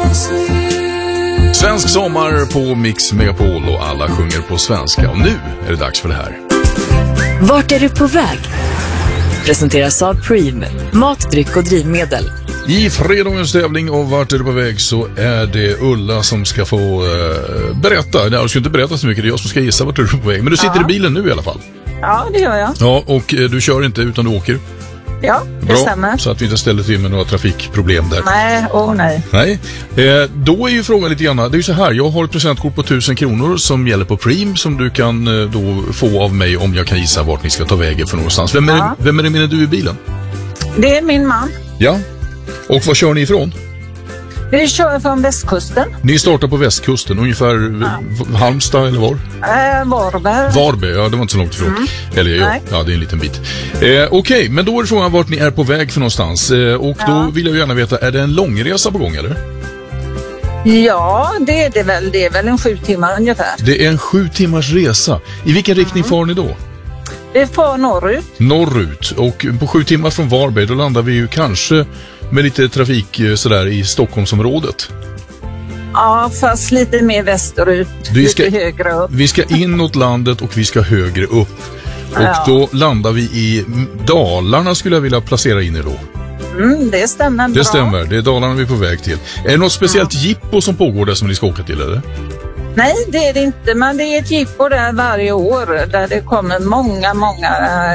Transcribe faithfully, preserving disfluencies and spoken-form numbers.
Svensk sommar på Mix Megapol och alla sjunger på svenska. Och nu är det dags för det här. Vart är du på väg? Presenteras av Preem, mat, dryck och drivmedel. I fredagens tävling och vart är du på väg så är det Ulla som ska få uh, berätta. Nej, du ska inte berätta så mycket, det är jag som ska gissa vart är du på väg. Men du sitter ja. i bilen nu i alla fall. Ja, det gör jag. Ja, och uh, du kör inte utan du åker. Ja, det Bra, stämmer. Så att vi inte ställer till med några trafikproblem där. Nej, åh oh, nej. Nej, eh, då är ju frågan lite grann. Det är ju så här, jag har ett presentkort på tusen kronor som gäller på Preem som du kan eh, då få av mig om jag kan gissa vart ni ska ta vägen för någonstans. Vem är, ja. det, vem är det menar du i bilen? Det är min man. Ja, och var kör ni ifrån? Vi kör från västkusten. Ni startar på västkusten, ungefär ja. Halmstad eller var? Äh, Varberg. Varberg, ja det var inte så långt ifrån. Mm. Eller ja, ja, det är en liten bit. Eh, Okej, okay, men då är det frågan vart ni är på väg för någonstans. Eh, och ja. då vill jag gärna veta, är det en långresa på gång eller? Ja, det är det väl. Det är väl en sju timmar ungefär. Det är en sju timmars resa. I vilken mm. riktning far ni då? Vi far norrut. Norrut, och på sju timmar från Varberg då landar vi ju kanske med lite trafik sådär i Stockholmsområdet. Ja, fast lite mer västerut, vi ska, lite högre upp. Vi ska inåt landet och vi ska högre upp. Och ja. då landar vi i Dalarna skulle jag vilja placera in er då. Mm, det stämmer bra. Det stämmer, det är Dalarna vi är på väg till. Är det något speciellt mm. jippo som pågår där som ni ska åka till eller? Nej, det är det inte, men det är ett jippo där varje år där det kommer många, många